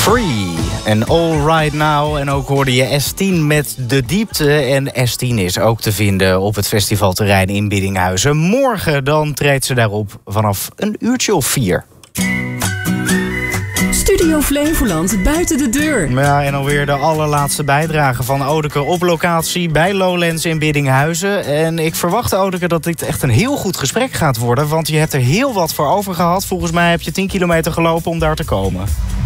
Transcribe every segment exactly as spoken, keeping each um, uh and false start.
Free en All Right Now. En ook hoorde je S tien met De Diepte. En S tien is ook te vinden op het festivalterrein in Biddinghuizen. Morgen dan treedt ze daarop vanaf een uurtje of vier. Studio Flevoland buiten de deur. Ja, en alweer de allerlaatste bijdrage van Odeke op locatie bij Lowlands in Biddinghuizen. En ik verwacht, Odeke, dat dit echt een heel goed gesprek gaat worden. Want je hebt er heel wat voor over gehad. Volgens mij heb je tien kilometer gelopen om daar te komen.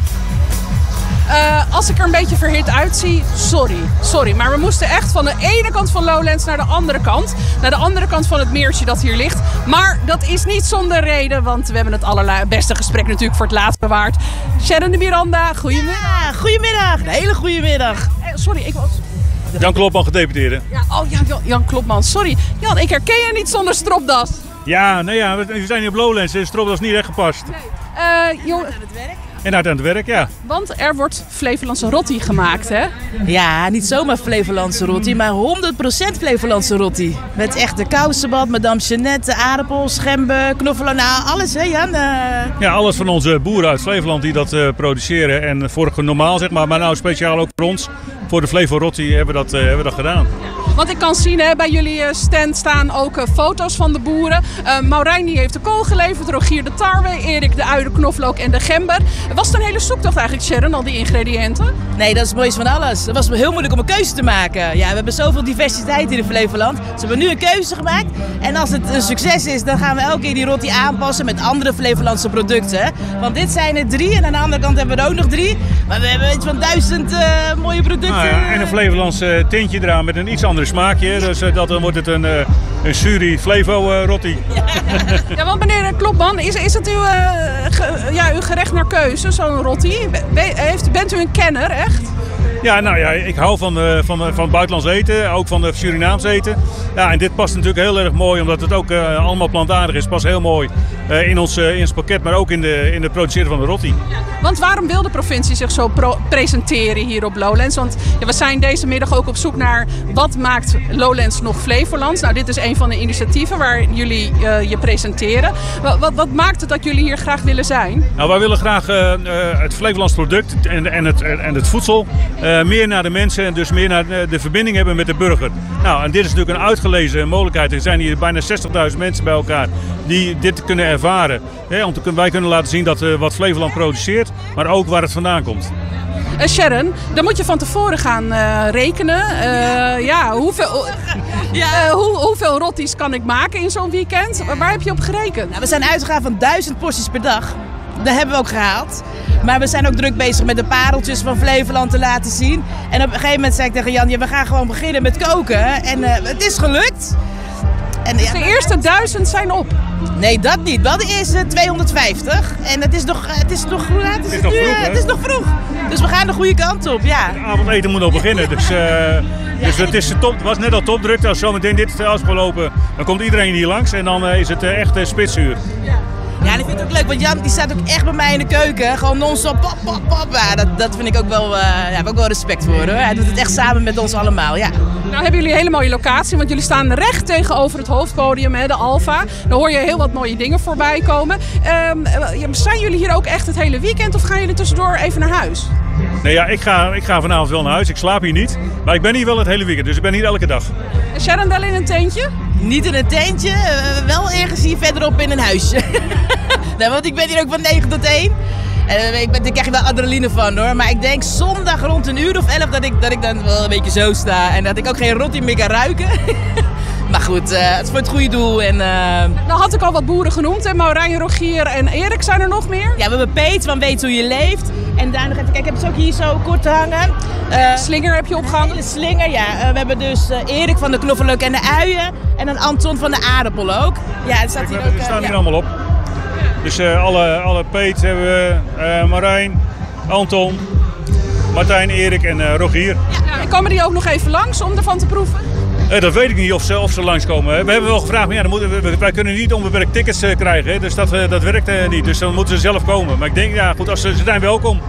Uh, als ik er een beetje verhit uitzie, sorry. Sorry, maar we moesten echt van de ene kant van Lowlands naar de andere kant. Naar de andere kant van het meertje dat hier ligt. Maar dat is niet zonder reden, want we hebben het allerbeste gesprek natuurlijk voor het laatst bewaard. Sharon de Miranda, goedemiddag. Ja, goedemiddag. Een hele goede middag. Eh, sorry, ik was... Jan Klopman, gedeputeerde. Ja, oh ja, Jan, Jan Klopman, sorry. Jan, ik herken je niet zonder stropdas. Ja, nee, ja, we zijn hier op Lowlands, dus stropdas niet echt gepast. Nee. Uh, joh... En hard aan het werk, ja. Want er wordt Flevolandse rotti gemaakt, hè? Ja, niet zomaar Flevolandse rotti, maar honderd procent Flevolandse rotti. Met echte kousenbad, madame Jeannette, aardappels, gember, knoffelen, nou alles, hè Jan? Uh... Ja, alles van onze boeren uit Flevoland die dat uh, produceren. En vorige normaal, zeg maar, maar nou speciaal ook voor ons. Voor de Flevo Rotti hebben we dat, uh, hebben we dat gedaan. Want ik kan zien, hè, bij jullie stand staan ook uh, foto's van de boeren. Uh, Maurijn die heeft de kool geleverd, Rogier de tarwe, Erik de ui, de knoflook en de gember. Was het een hele zoektocht eigenlijk, Sharon, al die ingrediënten? Nee, dat is het mooiste van alles. Het was heel moeilijk om een keuze te maken. Ja, we hebben zoveel diversiteit hier in Flevoland. Dus we hebben nu een keuze gemaakt. En als het een succes is, dan gaan we elke keer die rotti aanpassen met andere Flevolandse producten. Want dit zijn er drie en aan de andere kant hebben we er ook nog drie. Maar we hebben iets van duizend uh, mooie producten. Nou ja, en een Flevolandse tintje eraan met een iets ander smaakje. Dus uh, dat, dan wordt het een, uh, een Suri Flevo uh, rotti. Ja. Ja, want meneer Klopman, is, is het uw, uh, ge, ja, uw gerecht naar keuze, zo'n rotti? Be, heeft, bent u een kenner, echt? Ja, nou ja, ik hou van, uh, van, uh, van het buitenlands eten, ook van het Surinaams eten. Ja, en dit past natuurlijk heel erg mooi, omdat het ook uh, allemaal plantaardig is. Past heel mooi uh, in, ons, uh, in ons pakket, maar ook in de, in de produceren van de rotti. Ja, want waarom wil de provincie zich zo pro- presenteren hier op Lowlands? Want ja, we zijn deze middag ook op zoek naar wat maakt Lowlands nog Flevolands. Nou, dit is een van de initiatieven waar jullie uh, je presenteren. Wat, wat, wat maakt het dat jullie hier graag willen zijn? Nou, wij willen graag uh, uh, het Flevolands product en, en, het, en het voedsel uh, meer naar de mensen en dus meer naar de, de verbinding hebben met de burger. Nou, en dit is natuurlijk een uitgelezen mogelijkheid. Er zijn hier bijna zestigduizend mensen bij elkaar die dit kunnen ervaren. Hè, om te, wij kunnen laten zien dat uh, wat Flevoland produceert, maar ook waar het vandaan komt. Uh, Sharon, dan moet je van tevoren gaan uh, rekenen. Uh, ja, hoeveel, ja. Uh, hoe, hoeveel rotties kan ik maken in zo'n weekend? Waar heb je op gerekend? Nou, we zijn uitgegaan van duizend porties per dag. Dat hebben we ook gehaald. Maar we zijn ook druk bezig met de pareltjes van Flevoland te laten zien. En op een gegeven moment zei ik tegen Jan, ja, we gaan gewoon beginnen met koken. En uh, het is gelukt. En, dus ja, de eerste duizend zijn op? Nee, dat niet. Wel de eerste tweehonderdvijftig. En het is nog, het is nog, hoe laat is het is het nog nu? vroeg, hè? Het is nog vroeg. Dus we gaan de goede kant op, ja. Het avondeten moet nog beginnen. Dus, uh, dus het, is top, het was net al topdruk. Als zometeen dit is afgelopen, dan komt iedereen hier langs. En dan uh, is het uh, echt uh, spitsuur. Ja. Ja, en ik vind het ook leuk, want Jan die staat ook echt bij mij in de keuken. Gewoon non-stop, pop, pop, pop. Ja, dat, dat vind ik ook wel, uh, ja, heb ik ook wel respect voor, hoor. Hij doet het echt samen met ons allemaal, ja. Nou hebben jullie een hele mooie locatie, want jullie staan recht tegenover het hoofdpodium, hè, de Alfa. Dan hoor je heel wat mooie dingen voorbij komen. Um, zijn jullie hier ook echt het hele weekend of gaan jullie tussendoor even naar huis? Nee, ja, ik ga, ik ga vanavond wel naar huis. Ik slaap hier niet. Maar ik ben hier wel het hele weekend, dus ik ben hier elke dag. En Sharon wel in een tentje? Niet in een tentje, uh, wel ergens hier verderop in een huisje. Nee, want ik ben hier ook van negen tot één. En uh, ik ben, daar krijg je wel adrenaline van, hoor. Maar ik denk zondag rond een uur of elf dat ik, dat ik dan wel een beetje zo sta. En dat ik ook geen rotti meer kan ruiken. Maar goed, uh, het is voor het goede doel. En, uh... Nou had ik al wat boeren genoemd, hè? Maurijn, Rogier en Erik. Zijn er nog meer? Ja, we hebben Peet van Weet Hoe Je Leeft. En daar nog even, kijk, ik heb ze ook hier zo kort hangen. Uh, slinger heb je opgehangen? De slinger, ja. Uh, we hebben dus uh, Erik van de knoflook en de uien. En dan Anton van de aardappel ook. Ja, het staat hier ook. Uh, Die staan hier ja. allemaal op. Dus uh, alle, alle Peet hebben we, uh, Marijn, Anton, Martijn, Erik en uh, Rogier. Ja, en komen die ook nog even langs om ervan te proeven? Uh, dat weet ik niet of ze, of ze langskomen. We hebben wel gevraagd, maar ja, dan moeten we, wij kunnen niet onbeperkt tickets uh, krijgen. Hè, dus dat, uh, dat werkt uh, niet. Dus dan moeten ze zelf komen. Maar ik denk, ja goed, als ze, ze zijn welkom. Okay.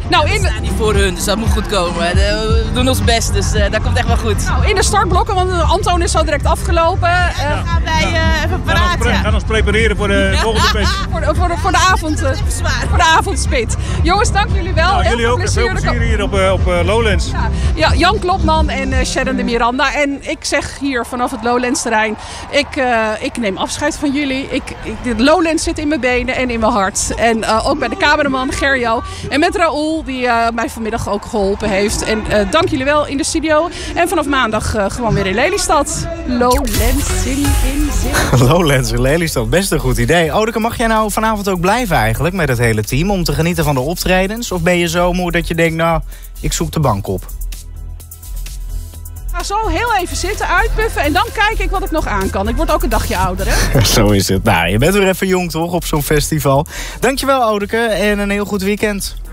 Nou, in We staan niet voor hun, dus dat moet goed komen. We doen ons best, dus uh, dat komt echt wel goed. Nou, in de startblokken, want Antoon is zo direct afgelopen. Uh, ja. Dan gaan wij uh, even Gaan ons, praten. gaan ons prepareren voor de volgende feest. voor, de, voor, de, voor de avond, uh, voor de avondspit. Jongens, dank jullie wel. Nou, Heel jullie veel ook. plezier. Veel plezier hier op, uh, op uh, Lowlands. Ja, ja, Jan Klopman en uh, Sharon de Miranda. En ik zeg hier vanaf het Lowlands terrein, ik, uh, ik neem afscheid van jullie. Ik, ik, de Lowlands zit in mijn benen en in mijn hart. En uh, ook bij de cameraman Gerjo. En met Raoul, die uh, mij vanmiddag ook geholpen heeft. En uh, dank jullie wel in de studio. En vanaf maandag uh, gewoon weer in Lelystad. Lowlands in, in zin. Lowlands in Lelystad, best een goed idee. Odeke, mag jij nou vanavond ook blijven eigenlijk met het hele team om te genieten van de optredens? Of ben je zo moe dat je denkt, nou, ik zoek de bank op? Ik ga zo heel even zitten, uitpuffen en dan kijk ik wat ik nog aan kan. Ik word ook een dagje ouder, hè? Zo is het. Nou, je bent weer even jong toch op zo'n festival. Dankjewel, Odeke, en een heel goed weekend.